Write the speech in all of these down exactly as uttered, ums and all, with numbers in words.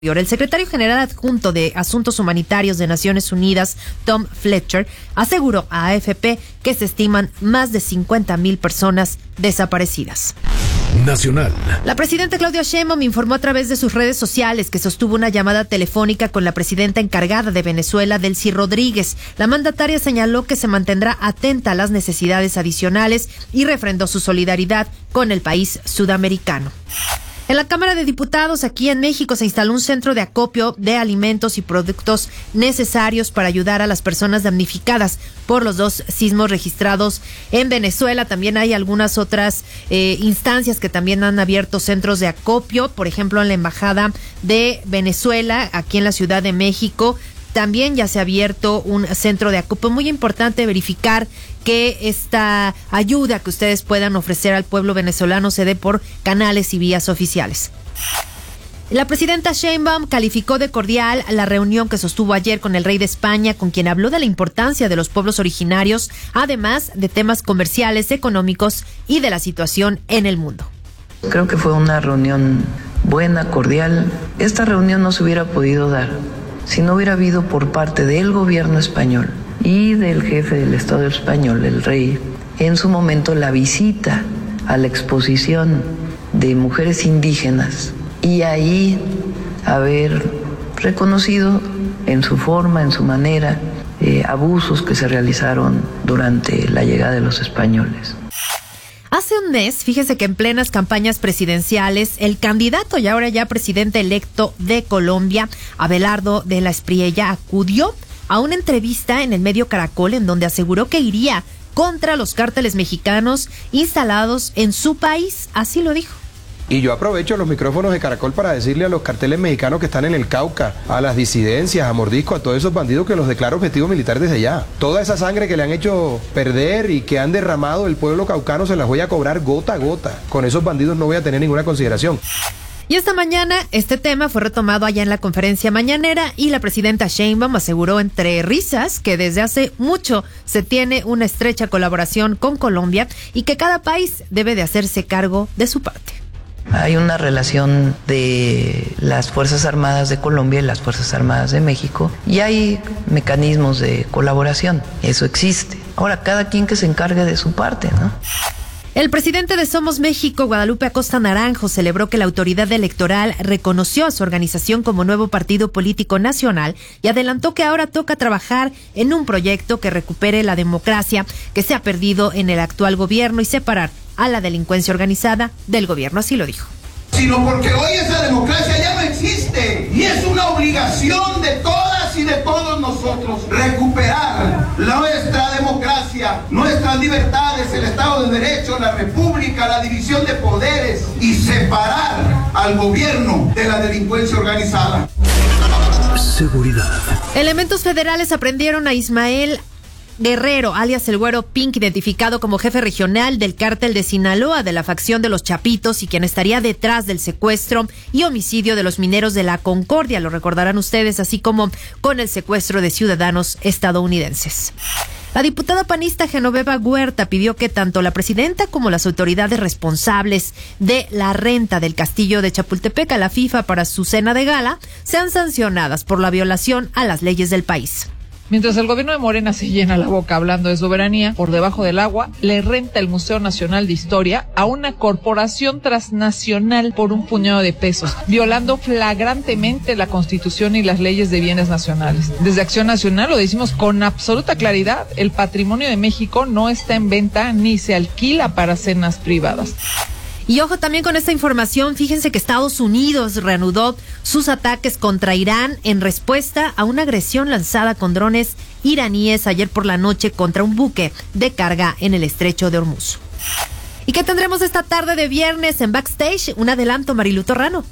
El secretario general adjunto de Asuntos Humanitarios de Naciones Unidas, Tom Fletcher, aseguró a A F P que se estiman más de cincuenta mil personas desaparecidas. Nacional. La presidenta Claudia Sheinbaum informó a través de sus redes sociales que sostuvo una llamada telefónica con la presidenta encargada de Venezuela, Delcy Rodríguez. La mandataria señaló que se mantendrá atenta a las necesidades adicionales y refrendó su solidaridad con el país sudamericano. En la Cámara de Diputados, aquí en México, se instaló un centro de acopio de alimentos y productos necesarios para ayudar a las personas damnificadas por los dos sismos registrados en Venezuela. También hay algunas otras eh, instancias que también han abierto centros de acopio, por ejemplo, en la Embajada de Venezuela, aquí en la Ciudad de México. También ya se ha abierto un centro de acopio. Muy importante verificar que esta ayuda que ustedes puedan ofrecer al pueblo venezolano se dé por canales y vías oficiales. La presidenta Sheinbaum calificó de cordial la reunión que sostuvo ayer con el rey de España, con quien habló de la importancia de los pueblos originarios, además de temas comerciales, económicos y de la situación en el mundo. Creo que fue una reunión buena, cordial. Esta reunión no se hubiera podido dar si no hubiera habido por parte del gobierno español y del jefe del Estado español, el rey, en su momento la visita a la exposición de mujeres indígenas y ahí haber reconocido en su forma, en su manera, eh, abusos que se realizaron durante la llegada de los españoles. Hace un mes, fíjese que en plenas campañas presidenciales, el candidato y ahora ya presidente electo de Colombia, Abelardo de la Espriella, acudió a una entrevista en el medio Caracol en donde aseguró que iría contra los cárteles mexicanos instalados en su país. Así lo dijo. Y yo aprovecho los micrófonos de Caracol para decirle a los carteles mexicanos que están en el Cauca, a las disidencias, a Mordisco, a todos esos bandidos que los declaro objetivo militar desde ya. Toda esa sangre que le han hecho perder y que han derramado el pueblo caucano se las voy a cobrar gota a gota. Con esos bandidos no voy a tener ninguna consideración. Y esta mañana este tema fue retomado allá en la conferencia mañanera y la presidenta Sheinbaum aseguró entre risas que desde hace mucho se tiene una estrecha colaboración con Colombia y que cada país debe de hacerse cargo de su parte. Hay una relación de las Fuerzas Armadas de Colombia y las Fuerzas Armadas de México y hay mecanismos de colaboración, eso existe. Ahora, cada quien que se encargue de su parte, ¿no? El presidente de Somos México, Guadalupe Acosta Naranjo, celebró que la autoridad electoral reconoció a su organización como nuevo partido político nacional y adelantó que ahora toca trabajar en un proyecto que recupere la democracia que se ha perdido en el actual gobierno y separar a la delincuencia organizada del gobierno, así lo dijo. Sino porque hoy esa democracia ya no existe y es una obligación de todas y de todos nosotros recuperar nuestra democracia, nuestras libertades, el Estado de Derecho, la República, la división de poderes y separar al gobierno de la delincuencia organizada. Seguridad. Elementos federales aprendieron a Ismael Guerrero, alias el Güero Pink, identificado como jefe regional del cártel de Sinaloa de la facción de los Chapitos y quien estaría detrás del secuestro y homicidio de los mineros de la Concordia, lo recordarán ustedes, así como con el secuestro de ciudadanos estadounidenses. La diputada panista Genoveva Huerta pidió que tanto la presidenta como las autoridades responsables de la renta del castillo de Chapultepec a la FIFA para su cena de gala sean sancionadas por la violación a las leyes del país. Mientras el gobierno de Morena se llena la boca hablando de soberanía, por debajo del agua le renta el Museo Nacional de Historia a una corporación transnacional por un puñado de pesos, violando flagrantemente la Constitución y las leyes de bienes nacionales. Desde Acción Nacional lo decimos con absoluta claridad, el patrimonio de México no está en venta ni se alquila para cenas privadas. Y ojo también con esta información, fíjense que Estados Unidos reanudó sus ataques contra Irán en respuesta a una agresión lanzada con drones iraníes ayer por la noche contra un buque de carga en el estrecho de Hormuz. ¿Y qué tendremos esta tarde de viernes en Backstage? Un adelanto, Marilu Torrano.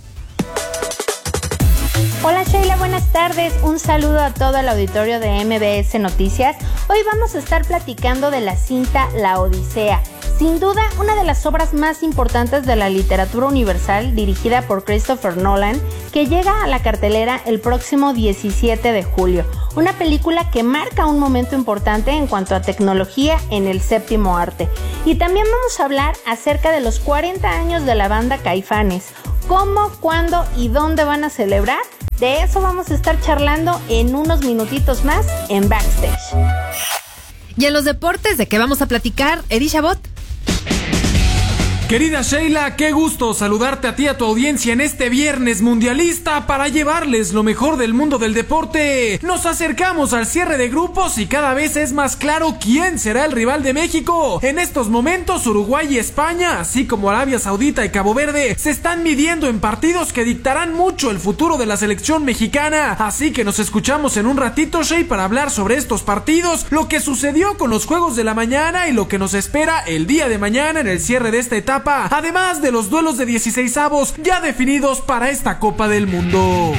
Hola Sheila, buenas tardes. Un saludo a todo el auditorio de M B S Noticias. Hoy vamos a estar platicando de la cinta La Odisea. Sin duda, una de las obras más importantes de la literatura universal, dirigida por Christopher Nolan, que llega a la cartelera el próximo diecisiete de julio. Una película que marca un momento importante en cuanto a tecnología en el séptimo arte. Y también vamos a hablar acerca de los cuarenta años de la banda Caifanes. ¿Cómo, cuándo y dónde van a celebrar? De eso vamos a estar charlando en unos minutitos más en Backstage. Y en los deportes, ¿de qué vamos a platicar? Edi Chabot. Querida Sheila, qué gusto saludarte a ti y a tu audiencia en este viernes mundialista para llevarles lo mejor del mundo del deporte. Nos acercamos al cierre de grupos y cada vez es más claro quién será el rival de México. En estos momentos Uruguay y España, así como Arabia Saudita y Cabo Verde, se están midiendo en partidos que dictarán mucho el futuro de la selección mexicana. Así que nos escuchamos en un ratito, Shey, para hablar sobre estos partidos, lo que sucedió con los juegos de la mañana y lo que nos espera el día de mañana en el cierre de esta etapa. Además de los duelos de dieciseisavos ya definidos para esta Copa del Mundo.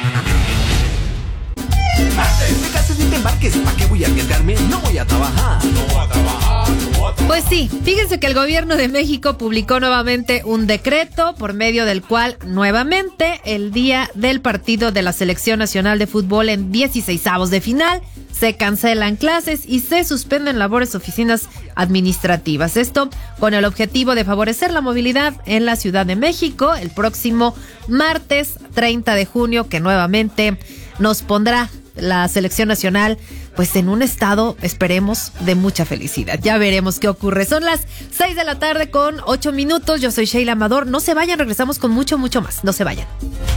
Te cases ni te embarques, ¿para qué voy a arriesgarme? No voy a trabajar, no voy a trabajar, no voy a trabajar. Pues sí, fíjense que el gobierno de México publicó nuevamente un decreto por medio del cual nuevamente el día del partido de la Selección Nacional de Fútbol en dieciseisavos de final se cancelan clases y se suspenden labores oficinas administrativas. Esto con el objetivo de favorecer la movilidad en la Ciudad de México el próximo martes treinta de junio, que nuevamente nos pondrá la selección nacional pues en un estado, esperemos, de mucha felicidad. Ya veremos qué ocurre. Son las seis de la tarde con ocho minutos. Yo soy Sheila Amador. No se vayan, regresamos con mucho, mucho más. No se vayan.